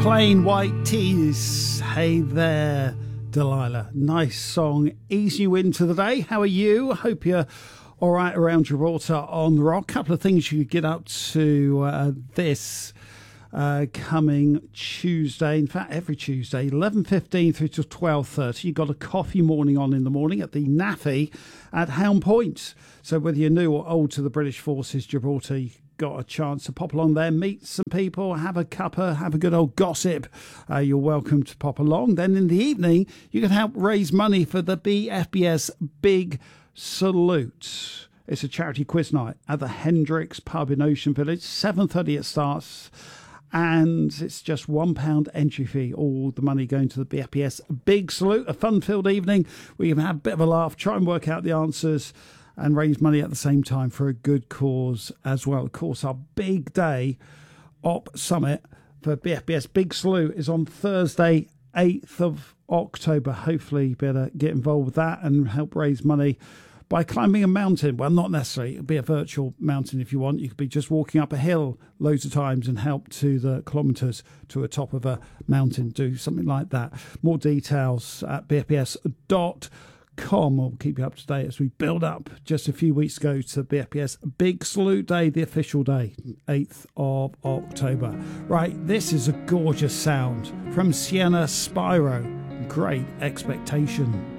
Plain White Tees. Hey there, Delilah. Nice song. Ease you into the day. How are you? Hope you're all right around Gibraltar on the rock. Couple of things you could get up to this coming Tuesday. In fact, every Tuesday, 11:15 through to 12:30. You've got a coffee morning on in the morning at the NAFI at Helm Point. So whether you're new or old to the British Forces, Gibraltar, you got a chance to pop along there, meet some people, have a cuppa, have a good old gossip. You're welcome to pop along. Then in the evening, you can help raise money for the BFBS Big Salute. It's a charity quiz night at the Hendricks Pub in Ocean Village. 7:30 it starts, and it's just £1 entry fee. All the money going to the BFBS Big Salute. A fun-filled evening where you can have a bit of a laugh, try and work out the answers, and raise money at the same time for a good cause as well. Of course, our big day op summit for BFBS Big Salute is on Thursday, 8th of October. Hopefully you better get involved with that and help raise money by climbing a mountain. Well, not necessarily. It'll be a virtual mountain if you want. You could be just walking up a hill loads of times and help to the kilometres to the top of a mountain. Do something like that. More details at bfbs.com. We'll keep you up to date as we build up just a few weeks ago to BFBS Big Salute Day, the official day, 8th of October. Right, this is a gorgeous sound from Sienna Spyro. Great Expectation.